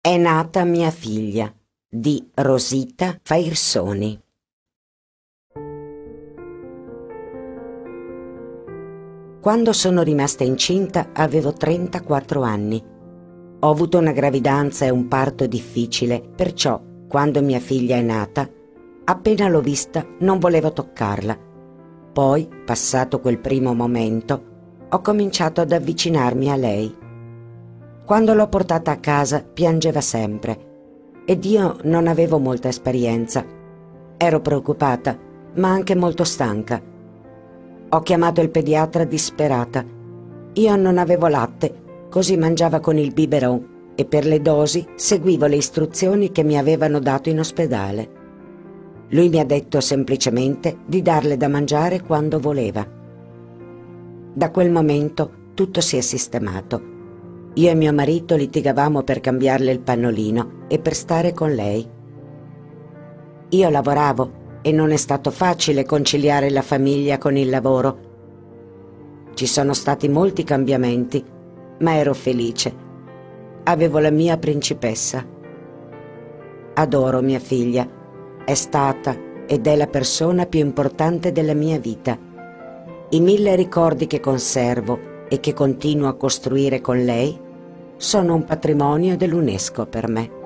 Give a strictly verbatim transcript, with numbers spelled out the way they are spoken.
È nata mia figlia di Rosita Fairsoni. Quando sono rimasta incinta avevo trentaquattro anni. Ho avuto una gravidanza e un parto difficile, perciò quando mia figlia è nata, appena l'ho vista non volevo toccarla. Poi, passato quel primo momento, ho cominciato ad avvicinarmi a lei. Quando l'ho portata a casa piangeva sempre ed io non avevo molta esperienza. Ero preoccupata, ma anche molto stanca. Ho chiamato il pediatra disperata. Io non avevo latte, così mangiava con il biberon e per le dosi seguivo le istruzioni che mi avevano dato in ospedale. Lui mi ha detto semplicemente di darle da mangiare quando voleva. Da quel momento tutto si è sistemato. Io e mio marito litigavamo per cambiarle il pannolino e per stare con lei. Io lavoravo e non è stato facile conciliare la famiglia con il lavoro. Ci sono stati molti cambiamenti, ma ero felice. Avevo la mia principessa. Adoro mia figlia. È stata ed è la persona più importante della mia vita. I mille ricordi che conservo e che continuo a costruire con lei sono un patrimonio dell'UNESCO per me.